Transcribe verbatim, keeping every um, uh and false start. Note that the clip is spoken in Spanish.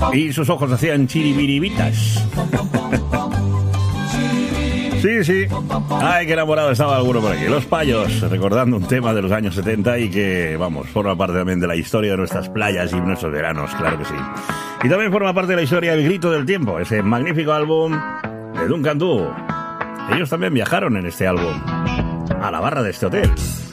Y sus ojos hacían chiribiribitas. Sí, sí. Ay, qué enamorado estaba alguno por aquí. Los Payos, recordando un tema de los años setenta y que, vamos, forma parte también de la historia de nuestras playas y nuestros veranos, claro que sí. Y también forma parte de la historia El Grito del Tiempo, ese magnífico álbum de Duncan Du. Ellos también viajaron en este álbum a la barra de este hotel.